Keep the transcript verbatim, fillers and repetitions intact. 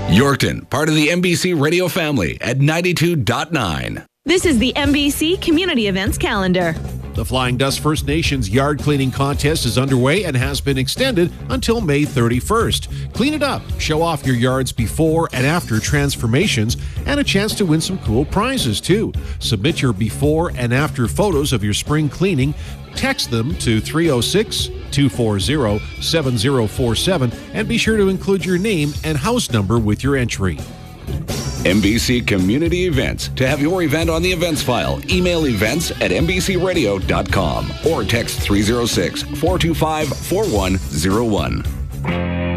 Yorkton, part of the N B C radio family at ninety-two point nine. This is the N B C Community Events Calendar. The Flying Dust First Nations Yard Cleaning Contest is underway and has been extended until May thirty-first. Clean it up, show off your yard's before and after transformations, and a chance to win some cool prizes too. Submit your before and after photos of your spring cleaning. Text them to three oh six, two four zero, seven zero four seven and be sure to include your name and house number with your entry. N B C Community Events. To have your event on the events file, email events at n b c radio dot com or text three oh six, four two five, four one zero one.